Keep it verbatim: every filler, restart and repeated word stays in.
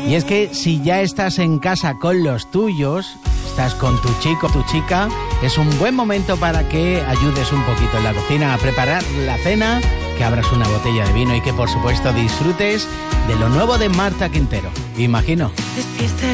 Y es que si ya estás en casa con los tuyos, estás con tu chico, tu chica, es un buen momento para que ayudes un poquito en la cocina a preparar la cena, que abras una botella de vino y que por supuesto disfrutes de lo nuevo de Marta Quintero. Imagino. Despierta